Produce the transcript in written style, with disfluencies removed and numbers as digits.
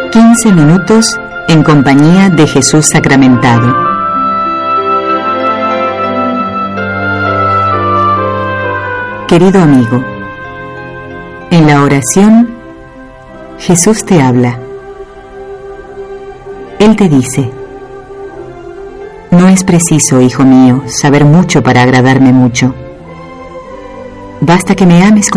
15 minutos en compañía de Jesús sacramentado. Querido amigo, en la oración Jesús te habla. Él te dice: no es preciso, hijo mío, saber mucho para agradarme mucho. Basta que me ames